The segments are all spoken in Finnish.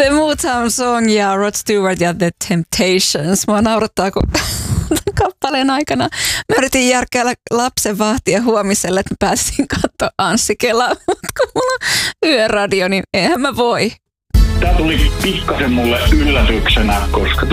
The Motown Song ja Rod Stewart ja The Temptations. Mua naurattaa, kun kappaleen aikana mä yritin järkkäillä lapsen vahtia huomiselle, että mä pääsin katsoa Anssi Kelaa, mutta kun mulla on yöradio, niin eihän mä voi. Tämä tuli pikkasen mulle yllätyksenä, koska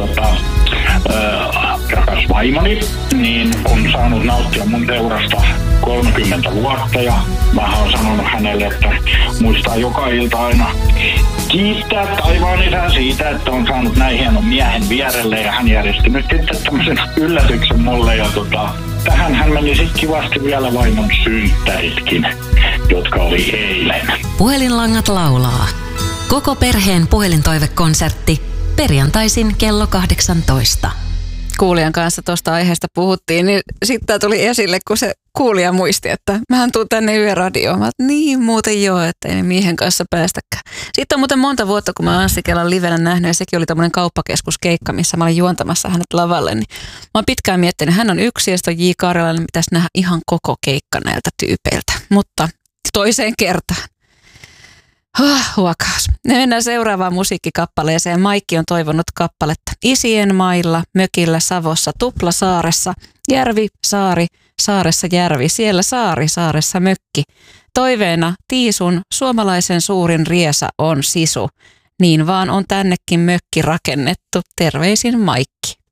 rakas vaimoni niin on saanut nauttia mun seurasta 30 vuotta ja mä oon sanonut hänelle, että muistaa joka ilta aina kiittää taivaan isän siitä, että on saanut näin hienon miehen vierelle ja hän järjesti nyt sitten tämmöisen yllätyksen mulle ja tähän hän meni sitten kivasti vielä vaimon synttäritkin, jotka oli eilen. Puhelinlangat laulaa. Koko perheen puhelintoivekonsertti perjantaisin kello 18. Kuulijan kanssa tuosta aiheesta puhuttiin, niin sitten tämä tuli esille, kun se kuulija muisti, että mähän tuun tänne yöradioon. Mä niin muuten joo, että ei miehen kanssa päästäkään. Sitten on muuten monta vuotta, kun mä Anssi Kelan livenä nähnyt, ja sekin oli tämmöinen kauppakeskuskeikka, missä mä olin juontamassa hänet lavalle. Niin mä oon pitkään miettinyt, hän on yksi, ja sitten J. Karjalainen pitäisi nähdä ihan koko keikka näiltä tyypeiltä. Mutta toiseen kertaan. Huokaus. Me mennään seuraavaan musiikkikappaleeseen. Maikki on toivonut kappaletta Isien mailla, mökillä Savossa, Tuplasaaressa, järvi, saari, saaressa järvi, siellä saari, saaressa mökki. Toiveena Tiisun suomalaisen suurin riesa on sisu. Niin vaan on tännekin mökki rakennettu. Terveisin Maikki.